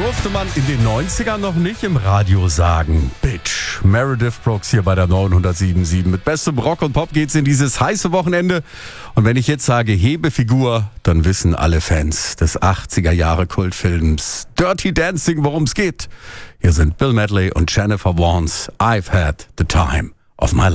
durfte man in den 90ern noch nicht im Radio sagen. Bitch. Meredith Brooks hier bei der 907.7. Mit bestem Rock und Pop geht's in dieses heiße Wochenende. Und wenn ich jetzt sage Hebefigur, dann wissen alle Fans des 80er-Jahre-Kultfilms Dirty Dancing, worum es geht. Hier sind Bill Medley und Jennifer Warnes. I've had the time of my life.